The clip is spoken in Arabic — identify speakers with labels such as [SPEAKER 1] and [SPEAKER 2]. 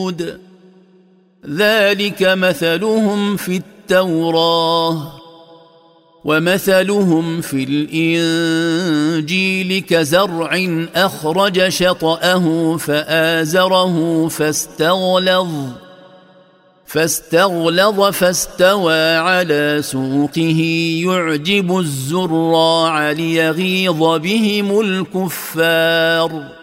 [SPEAKER 1] ذلك مثلهم في التوراة ومثلهم في الإنجيل كزرع أخرج شطأه فآزره فاستغلظ فاستوى على سوقه يعجب الزراع ليغيظ بهم الكفار